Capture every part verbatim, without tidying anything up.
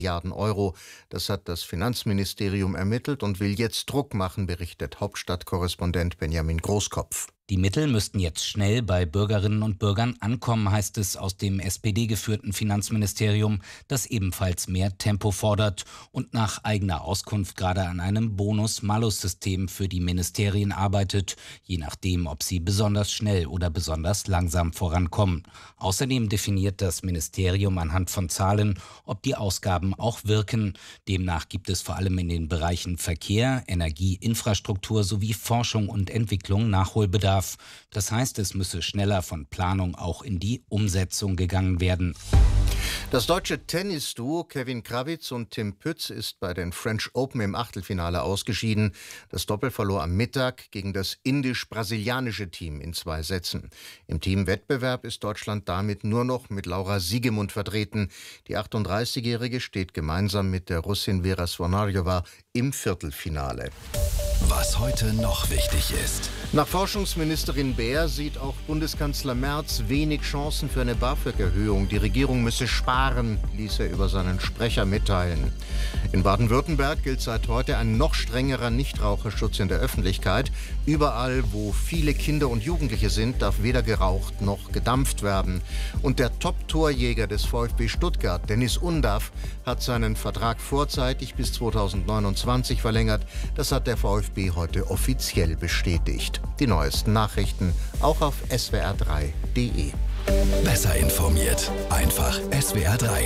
Milliarden Euro. Das hat das Finanzministerium ermittelt und will jetzt Druck machen, berichtet Hauptstadtkorrespondent Benjamin Großkopf. Die Mittel müssten jetzt schnell bei Bürgerinnen und Bürgern ankommen, heißt es aus dem S P D-geführten Finanzministerium, das ebenfalls mehr Tempo fordert und nach eigener Auskunft gerade an einem Bonus-Malus-System für die Ministerien arbeitet, je nachdem, ob sie besonders schnell oder besonders langsam vorankommen. Außerdem definiert das Ministerium anhand von Zahlen, ob die Ausgaben auch wirken. Demnach gibt es vor allem in den Bereichen Verkehr, Energie, Infrastruktur sowie Forschung und Entwicklung Nachholbedarf. Das heißt, es müsse schneller von Planung auch in die Umsetzung gegangen werden. Das deutsche Tennisduo Kevin Krawietz und Tim Pütz ist bei den French Open im Achtelfinale ausgeschieden. Das Doppel verlor am Mittag gegen das indisch-brasilianische Team in zwei Sätzen. Im Teamwettbewerb ist Deutschland damit nur noch mit Laura Siegemund vertreten. Die achtunddreißigjährige steht gemeinsam mit der Russin Vera Svonarjeva im Viertelfinale. Was heute noch wichtig ist. Nach Forschungsministerin Baer sieht auch Bundeskanzler Merz wenig Chancen für eine BAföG-Erhöhung. Die Regierung müsse sparen, ließ er über seinen Sprecher mitteilen. In Baden-Württemberg gilt seit heute ein noch strengerer Nichtraucherschutz in der Öffentlichkeit. Überall, wo viele Kinder und Jugendliche sind, darf weder geraucht noch gedampft werden. Und der Top-Torjäger des VfB Stuttgart, Dennis Undaff, hat seinen Vertrag vorzeitig bis zweitausendneunundzwanzig verlängert. Das hat der VfB heute offiziell bestätigt. Die neuesten Nachrichten auch auf S W R drei punkt de. Besser informiert. Einfach S W R drei.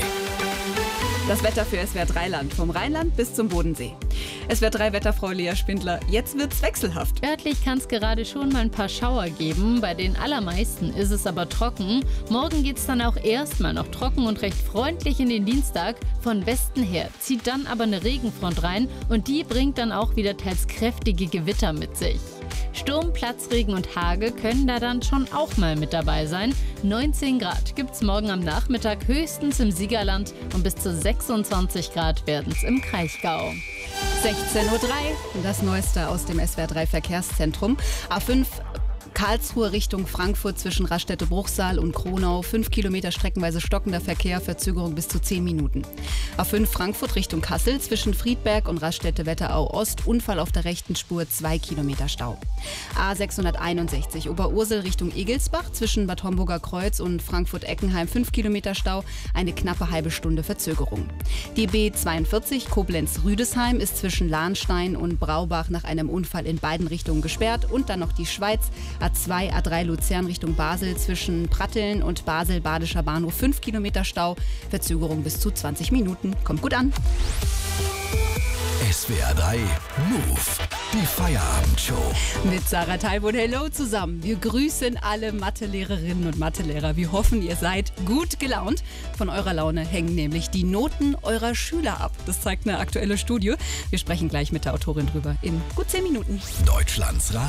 Das Wetter für S W R drei Land, vom Rheinland bis zum Bodensee. S W R drei Wetterfrau Lea Spindler, jetzt wird's wechselhaft. Örtlich kann es gerade schon mal ein paar Schauer geben, bei den allermeisten ist es aber trocken. Morgen geht's dann auch erstmal noch trocken und recht freundlich in den Dienstag. Von Westen her zieht dann aber eine Regenfront rein und die bringt dann auch wieder teils kräftige Gewitter mit sich. Sturm, Platzregen und Hagel können da dann schon auch mal mit dabei sein. neunzehn Grad gibt's morgen am Nachmittag höchstens im Siegerland und bis zu sechsundzwanzig Grad werden's im Kraichgau. sechzehn Uhr drei, das Neueste aus dem S W R drei Verkehrszentrum. A fünf Karlsruhe Richtung Frankfurt zwischen Raststätte-Bruchsal und Kronau. Fünf Kilometer streckenweise stockender Verkehr, Verzögerung bis zu zehn Minuten. A fünf Frankfurt Richtung Kassel zwischen Friedberg und Raststätte-Wetterau Ost. Unfall auf der rechten Spur, zwei Kilometer Stau. A sechshunderteinundsechzig Oberursel Richtung Egelsbach zwischen Bad Homburger Kreuz und Frankfurt-Eckenheim. Fünf Kilometer Stau, eine knappe halbe Stunde Verzögerung. Die B zweiundvierzig Koblenz-Rüdesheim ist zwischen Lahnstein und Braubach nach einem Unfall in beiden Richtungen gesperrt. Und dann noch die Schweiz. A zwei, A drei Luzern Richtung Basel zwischen Pratteln und Basel Badischer Bahnhof. fünf Kilometer Stau, Verzögerung bis zu zwanzig Minuten. Kommt gut an. S W R drei Move, die Feierabendshow. Mit Sarah Teilboot, hello zusammen. Wir grüßen alle Mathelehrerinnen und Mathelehrer. Wir hoffen, ihr seid gut gelaunt. Von eurer Laune hängen nämlich die Noten eurer Schüler ab. Das zeigt eine aktuelle Studie. Wir sprechen gleich mit der Autorin drüber in gut zehn Minuten. Deutschlands